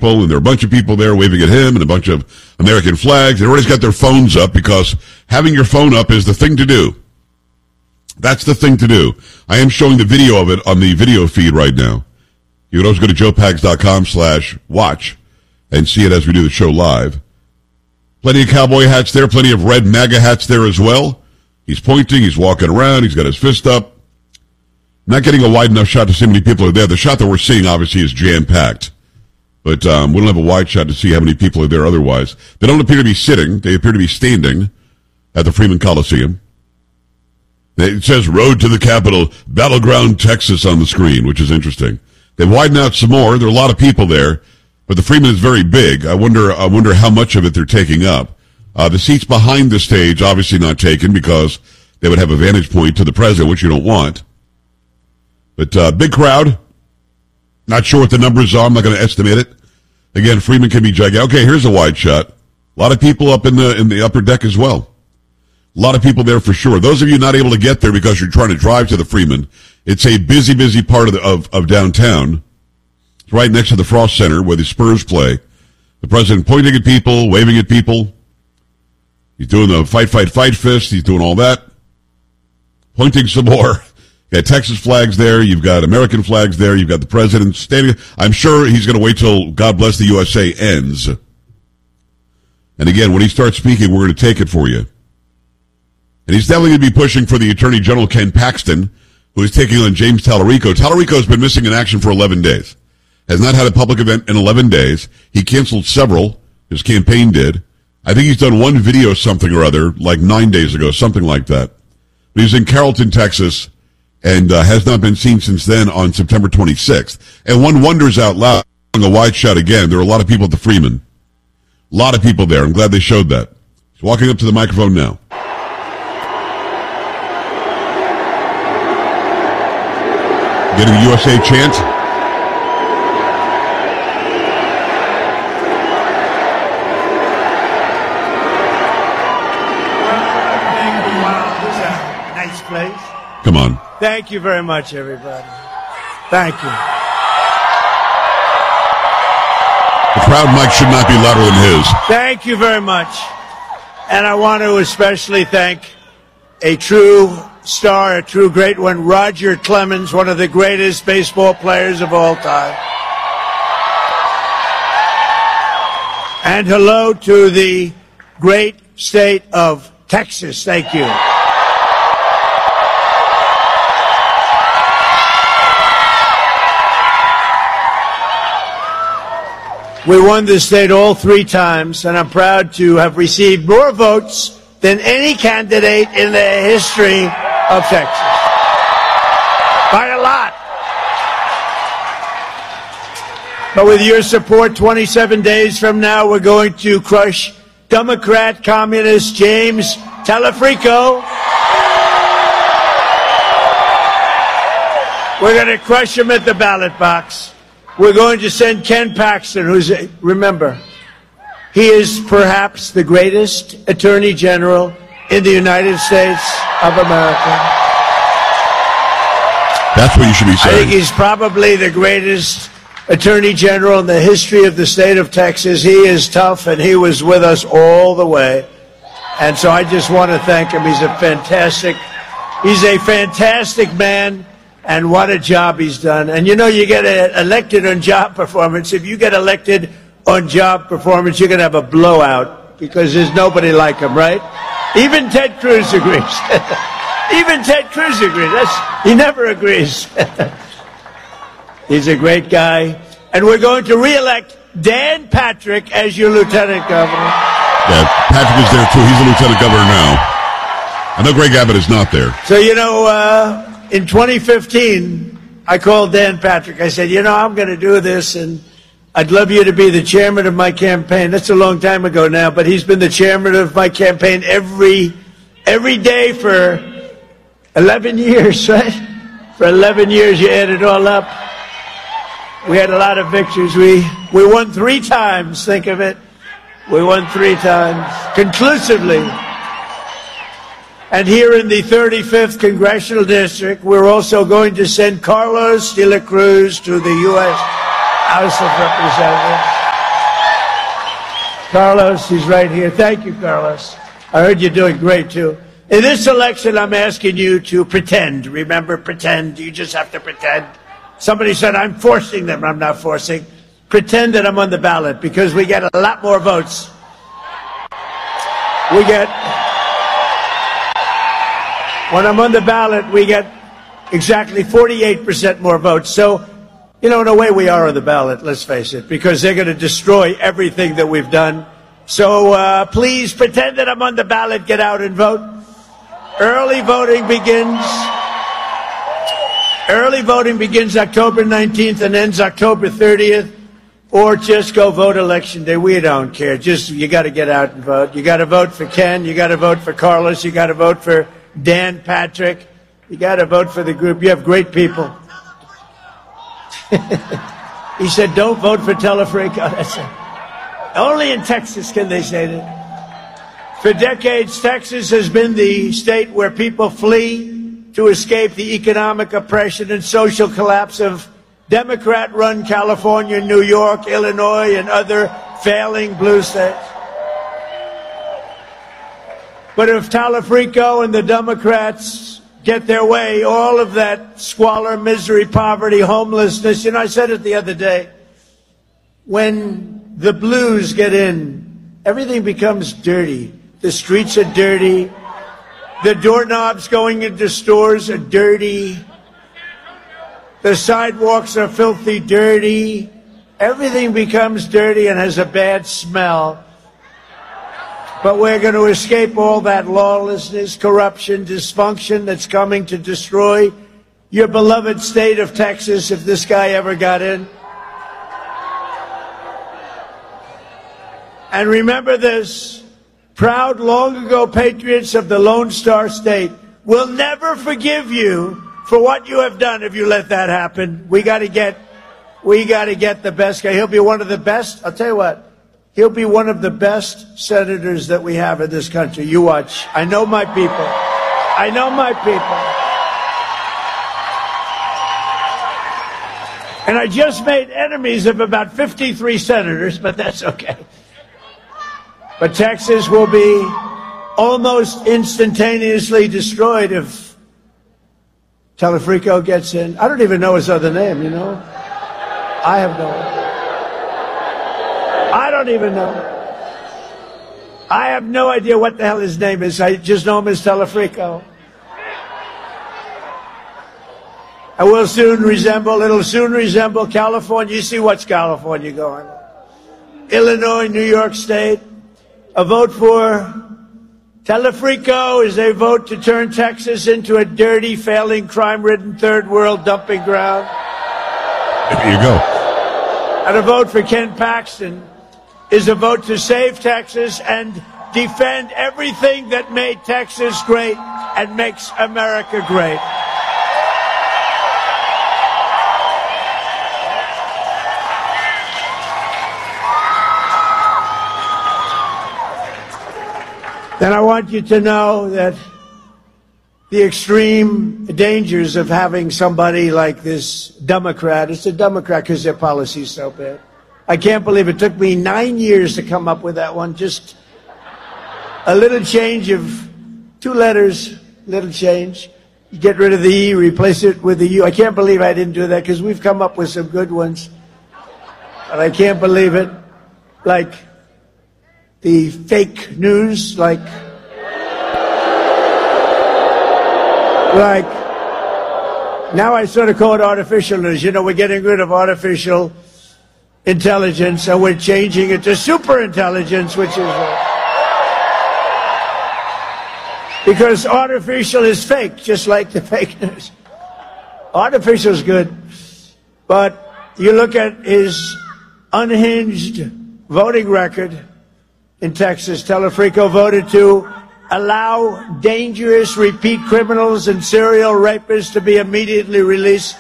people, and there are a bunch of people there waving at him and a bunch of American flags. Everybody's got their phones up because having your phone up is the thing to do. That's the thing to do. I am showing the video of it on the video feed right now. You can always go to joepags.com/watch and see it as we do the show live. Plenty of cowboy hats there, plenty of red MAGA hats there as well. He's pointing, he's walking around, he's got his fist up. Not getting a wide enough shot to see how many people are there. The shot that we're seeing, obviously, is jam-packed. But we don't have a wide shot to see how many people are there otherwise. They don't appear to be sitting. They appear to be standing at the Freeman Coliseum. It says Road to the Capitol, Battleground, Texas on the screen, which is interesting. They widen out some more. There are a lot of people there, but the Freeman is very big. I wonder how much of it they're taking up. The seats behind the stage, obviously not taken because they would have a vantage point to the president, which you don't want. But big crowd. Not sure what the numbers are. I'm not going to estimate it. Again, Freeman can be gigantic. Okay, here's a wide shot. A lot of people up in the upper deck as well. A lot of people there for sure. Those of you not able to get there because you're trying to drive to the Freeman, it's a busy, busy part of downtown. It's right next to the Frost Center where the Spurs play. The president pointing at people, waving at people. He's doing the fight, fight, fight fist. He's doing all that. Pointing some more. You got Texas flags there. You've got American flags there. You've got the president standing. I'm sure he's going to wait till God Bless the USA ends. And again, when he starts speaking, we're going to take it for you. And he's definitely going to be pushing for the Attorney General, Ken Paxton, who is taking on James Tallarico. Tallarico has been missing in action for 11 days. Has not had a public event in 11 days. He canceled several. His campaign did. I think he's done one video something or other, like 9 days ago, something like that. But he's in Carrollton, Texas, and has not been seen since then on September 26th. And one wonders out loud, on a wide shot again, there are a lot of people at the Freeman. A lot of people there. I'm glad they showed that. He's walking up to the microphone now. Getting the USA chant. Wow, this is a nice place. Come on. Thank you very much, everybody. Thank you. The crowd mic should not be louder than his. Thank you very much. And I want to especially thank a true star, a true great one, Roger Clemens, one of the greatest baseball players of all time. And hello to the great state of Texas. Thank you. We won this state all 3 times, and I'm proud to have received more votes than any candidate in the history of Texas. By a lot. But with your support, 27 days from now, we're going to crush Democrat Communist James Tallarico. We're going to crush him at the ballot box. We're going to send Ken Paxton, remember, he is perhaps the greatest Attorney General in the United States of America. That's what you should be saying. I think he's probably the greatest Attorney General in the history of the state of Texas. He is tough, and he was with us all the way. And so I just want to thank him. He's a fantastic man. And what a job he's done. And you know, you get elected on job performance. If you get elected on job performance, you're going to have a blowout because there's nobody like him, right? Even Ted Cruz agrees. Even Ted Cruz agrees. He never agrees. He's a great guy. And we're going to re-elect Dan Patrick as your lieutenant governor. Yeah, Patrick is there too. He's the lieutenant governor now. I know Greg Abbott is not there. So, you know, in 2015, I called Dan Patrick. I said, you know, I'm going to do this, and I'd love you to be the chairman of my campaign. That's a long time ago now, but he's been the chairman of my campaign every day for 11 years, right? For 11 years, you add it all up. We had a lot of victories. We won 3 times, think of it. We won 3 times, conclusively. And here in the 35th Congressional District, we're also going to send Carlos de la Cruz to the U.S. House of Representatives. Carlos, he's right here. Thank you, Carlos. I heard you're doing great, too. In this election, I'm asking you to pretend. Remember, pretend. You just have to pretend. Somebody said, I'm forcing them. I'm not forcing. Pretend that I'm on the ballot because we get a lot more votes. When I'm on the ballot, we get exactly 48% more votes. So, in a way we are on the ballot, let's face it, because they're going to destroy everything that we've done. So please pretend that I'm on the ballot. Get out and vote. Early voting begins October 19th and ends October 30th. Or just go vote Election Day. We don't care. You got to get out and vote. You got to vote for Ken. You got to vote for Carlos. You got to vote for Dan Patrick. You got to vote for the group. You have great people. He said, don't vote for Telefrico. Only in Texas can they say that. For decades, Texas has been the state where people flee to escape the economic oppression and social collapse of Democrat-run California, New York, Illinois, and other failing blue states. But if Telefrico and the Democrats get their way, all of that squalor, misery, poverty, homelessness, I said it the other day, when the blues get in, everything becomes dirty. The streets are dirty. The doorknobs going into stores are dirty. The sidewalks are filthy dirty. Everything becomes dirty and has a bad smell. But we're going to escape all that lawlessness, corruption, dysfunction that's coming to destroy your beloved state of Texas if this guy ever got in. And remember this, proud long ago patriots of the Lone Star State will never forgive you for what you have done if you let that happen. We got to get the best guy. He'll be one of the best. I'll tell you what. He'll be one of the best senators that we have in this country. You watch. I know my people. I know my people. And I just made enemies of about 53 senators, but that's okay. But Texas will be almost instantaneously destroyed if Telefrico gets in. I don't even know his other name, I have no idea. I don't even know. I have no idea what the hell his name is. I just know him as Telefrico. It'll soon resemble California. You see what's California going on. Illinois, New York State. A vote for Telefrico is a vote to turn Texas into a dirty, failing, crime-ridden third world dumping ground. There you go. And a vote for Ken Paxton is a vote to save Texas and defend everything that made Texas great and makes America great. Then I want you to know that the extreme dangers of having somebody like this Democrat, it's a Democrat because their policy is so bad. I can't believe it took me 9 years to come up with that one. Just a little change of 2 letters, little change. You get rid of the E, replace it with the U. I can't believe I didn't do that because we've come up with some good ones. But I can't believe it. Like the fake news, like now I sort of call it artificial news. We're getting rid of artificial intelligence and we're changing it to super intelligence, which is because artificial is fake, just like the fake news. Artificial is good, but you look at his unhinged voting record in Texas. Telefrico voted to allow dangerous repeat criminals and serial rapists to be immediately released.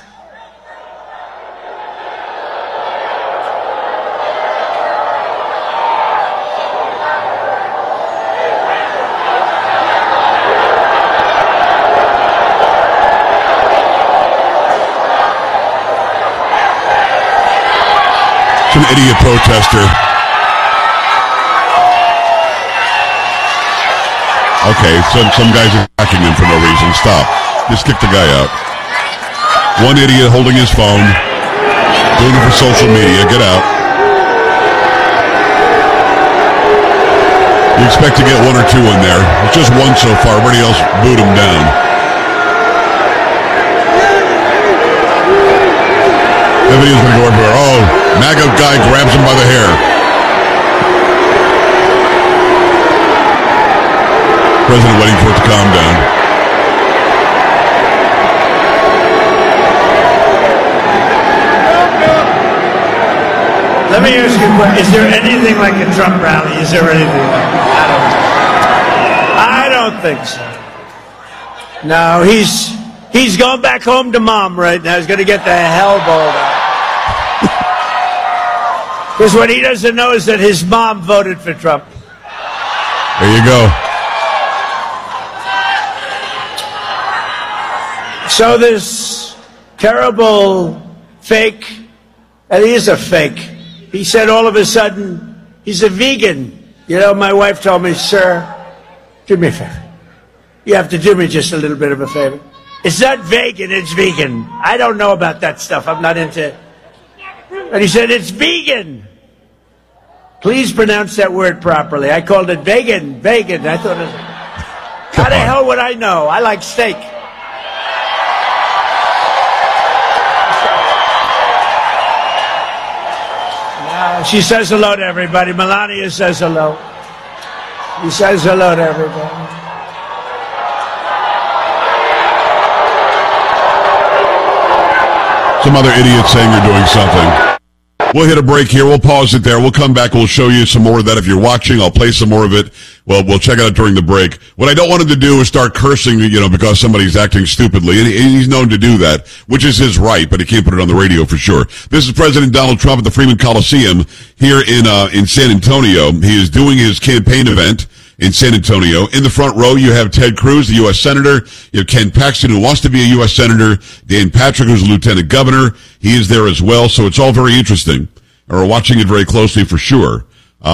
Some idiot protester Okay, some guy's attacking him for no reason. Stop. Just kick the guy out. One idiot holding his phone, doing it for social media. Get out. You expect to get one or two in there. It's just one so far. Everybody else booed him down. The video's going to go everywhere. Oh, MAGA guy grabs him by the hair. President waiting for it to calm down. Let me ask you a question. Is there anything like a Trump rally? Is there anything like that? I don't think so. No, he's going back home to mom right now. He's going to get the hell balled out. Because what he doesn't know is that his mom voted for Trump. There you go. So this terrible fake, and he is a fake. He said all of a sudden, he's a vegan. You know, my wife told me, sir, do me a favor. You have to do me just a little bit of a favor. It's not vegan, it's vegan. I don't know about that stuff. I'm not into it. And he said, it's vegan. Please pronounce that word properly. I called it vegan. I thought it was... How the hell would I know? I like steak. She says hello to everybody. Melania says hello. She says hello to everybody. Some other idiot saying you're doing something. We'll hit a break here. We'll pause it there. We'll come back. We'll show you some more of that. If you're watching, I'll play some more of it. Well, we'll check it out during the break. What I don't want him to do is start cursing, because somebody's acting stupidly. And he's known to do that, which is his right, but he can't put it on the radio for sure. This is President Donald Trump at the Freeman Coliseum here in San Antonio. He is doing his campaign event in San Antonio. In the front row, you have Ted Cruz, the U.S. Senator. You have Ken Paxton, who wants to be a U.S. Senator. Dan Patrick, who's a Lieutenant Governor. He is there as well. So it's all very interesting. And we're watching it very closely for sure.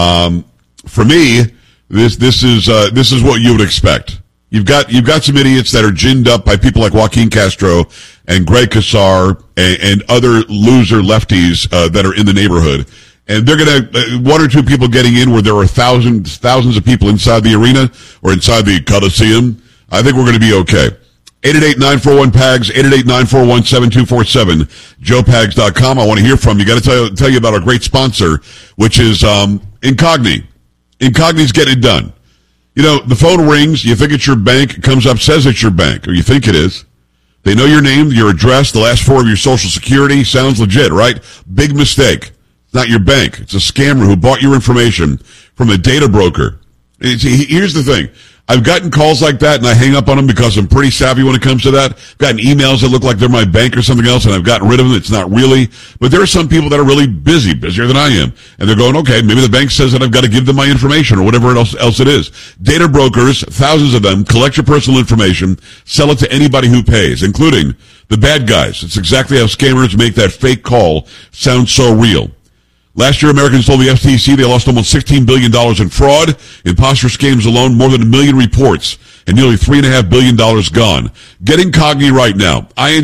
For me, this is what you would expect. You've got some idiots that are ginned up by people like Joaquin Castro and Greg Casar and other loser lefties that are in the neighborhood. And they're gonna one or two people getting in where there are thousands of people inside the arena or inside the Coliseum. I think we're going to be okay. 888-941-PAGS, 888-941-7247, joepags.com. I want to hear from you. Got to tell you about our great sponsor, which is Incogni. Incogni's getting it done. The phone rings, you think it's your bank, it comes up, says it's your bank, or you think it is. They know your name, your address, the last four of your social security. Sounds legit, right? Big mistake. It's not your bank. It's a scammer who bought your information from a data broker. Here's the thing. I've gotten calls like that, and I hang up on them because I'm pretty savvy when it comes to that. I've gotten emails that look like they're my bank or something else, and I've gotten rid of them. It's not really. But there are some people that are really busier than I am. And they're going, okay, maybe the bank says that I've got to give them my information or whatever else it is. Data brokers, thousands of them, collect your personal information, sell it to anybody who pays, including the bad guys. It's exactly how scammers make that fake call sound so real. Last year, Americans told the FTC they lost almost $16 billion in fraud. Imposter scams alone, more than 1 million reports, and nearly $3.5 billion gone. Get Incogni right now.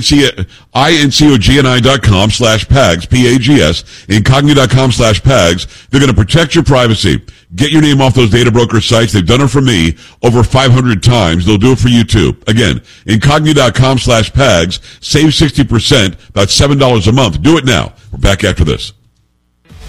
incogni.com/PAGS, P-A-G-S, incogni.com/PAGS. They're going to protect your privacy. Get your name off those data broker sites. They've done it for me over 500 times. They'll do it for you too. Again, incogni.com/PAGS. Save 60%, about $7 a month. Do it now. We're back after this.